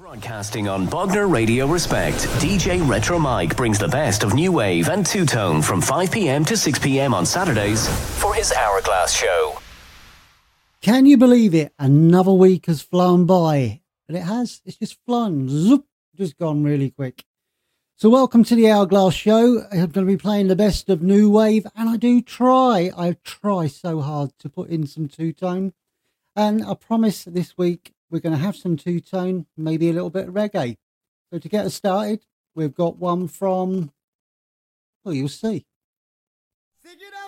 Broadcasting on Bogner Radio Respect, DJ Retro Mike brings the best of new wave and two-tone from 5 p.m. to 6 p.m. on Saturdays for his Hourglass show. Can you believe it? Another week has flown by. But it has. It's just flown. Zoop. Just gone really quick. So welcome to the Hourglass show. I'm going to be playing the best of new wave. And I try so hard to put in some two-tone. And I promise this week we're going to have some two-tone, maybe a little bit of reggae. So to get us started, we've got one from, well, you'll see. Sing it